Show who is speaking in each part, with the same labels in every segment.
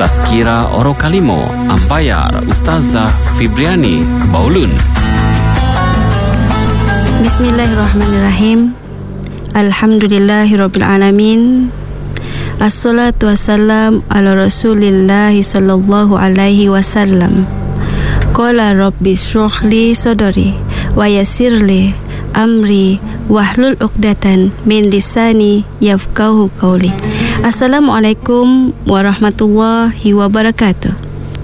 Speaker 1: Tazkira Oro Kalimo Ambayar Ustazah Fibriani Baulun.
Speaker 2: Bismillahirrahmanirrahim. Alhamdulillahirabbil alamin. Assalatu wassalam ala Rasulillah sallallahu alaihi wasallam. Qala rabbi shrah li sadri wa yassir li amri wahlul 'uqdatan min lisani yafqahu qawli. Assalamualaikum warahmatullahi wabarakatuh.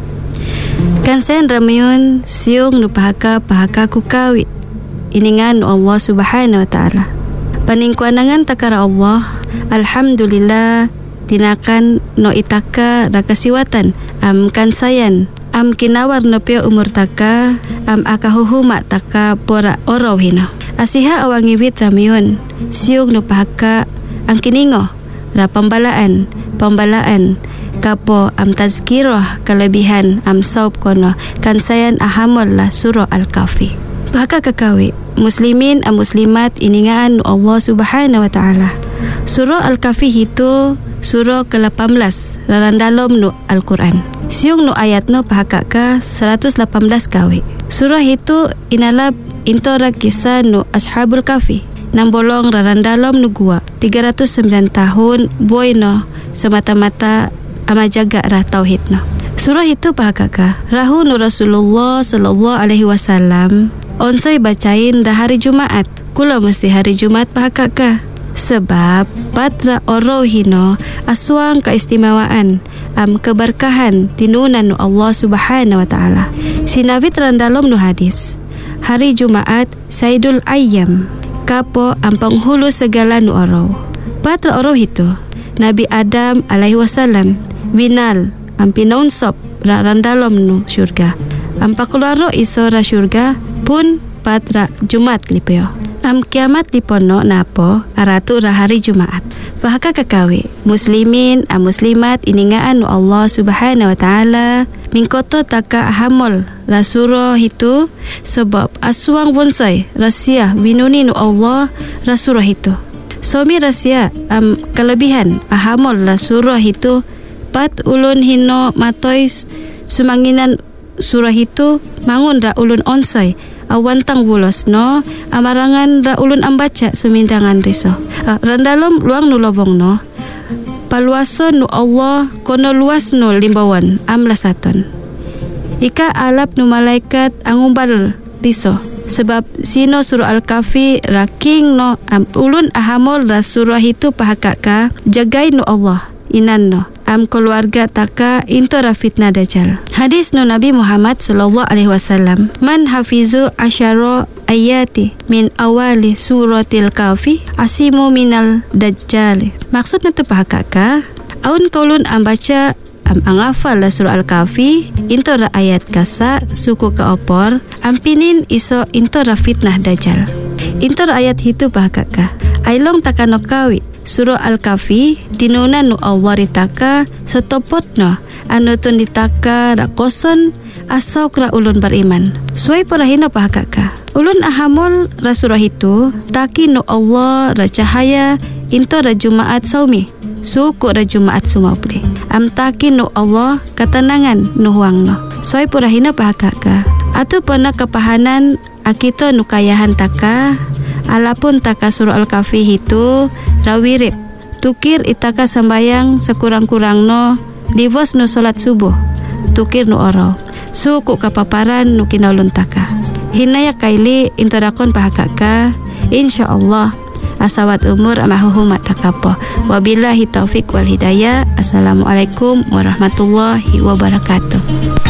Speaker 2: Kansen ramyun siung nu pahaka ku kawit iningan Allah Subhanahu wa taala. Paningkuanangan takara Allah, alhamdulillah tinakan no itaka rakasiwatan kansayan kinawar no pio umur taka akahuhuma taka pora oro hina. Asiha awangi wit ramyun siung no pahaka kiningo ra pambalaan kapo tazkirah kelebihan saub kono kansayan ahamol la surah Al-Kahfi. Bahaka kakawi muslimin muslimat iningaan Allah Subhanahu wa taala. Surah Al-Kahfi itu surah ke-18 dalam nu Al-Quran. Siung nu ayat no pahaka ka 118 kawi. Surah itu inalab intora kisah nu Ashabul Kahfi. Nambolong rarandalom nu gua 309 tahun boy no semata-mata jaga rah tauhid no. Surah itu pahaka ka rahu nu Rasulullah sallallahu alaihi wasallam onsai bacain dah hari Jumaat. Kula mesti hari Jumaat pahaka ka. Sebab patra oro hino aswang keistimewaan keberkahan tinunan Allah Subhanahu wa taala. Sinawit randalom nu hadis. Hari Jumaat Saidul Ayyam kapo penghulu segala nu oro. Patra oro itu Nabi Adam alaihi wasallam binal pinaun sop randalom nu syurga. Keluaro isora syurga pun patra Jumat lipeo. Kiamat lipono napo aratu hari Jumaat. Bahaka kakawi muslimin muslimat iningaan Allah Subhanahu wa taala mingkoto taka hamol rasurah itu sebab aswang bonsai rahasia binuni nu Allah rasurah itu. Somi rahasia kelebihan ahamol rasurah itu pat ulun hino matoi sumanginan surah itu mangun ra ulun onsai awantang bulos no amarangan ra ulun ambaca sumindangan riso randalom luang nu lobong no paluaso nu Allah kono luas no limbawan amlasaton ika alap nu malaikat angumbal riso sebab sino surah Al-Kahfi raking no ulun ahamol ra surah itu pahaka ka jagai nu Allah inan no keluarga taka intora fitnah dajjal. Hadis nu Nabi Muhammad sallallahu alaihi wasallam, man hafizu asyara ayati min awali suratil kahfi asimu minal dajjal. Maksudnya tu pahaka ka aun kaulun ambaca angafal la surah Al-Kahfi intora ayat kasa suku ka opor ampinin iso intora fitnah dajjal. Intora ayat itu pahaka ka ailong takanokawi surah Al-Kahfi tinunan nu Allah ritaka setopotno anu tun ditaka rakoson asau kra ulun beriman. Suai parahina pahaka ka ulun ahamol rasurah itu taki nu Allah racahaya into ra Jumaat saumi suku ra Jumaat sumaupli taki nu Allah katanangan nu huangno. Suai parahina pahaka ka atu pernah kepahanan akito nu kayahan taka alapun taka surah Al-Kahfi itu rawirit tukir itaka sambayang sekurang-kurang no divos no solat subuh tukir no oro suku kapaparan no kinaulun taka hinaya kaili intorakon pahaka ka insyaallah asawat umur amahuhumat takapo wabillahi taufik wal hidayah. Assalamualaikum warahmatullahi wabarakatuh.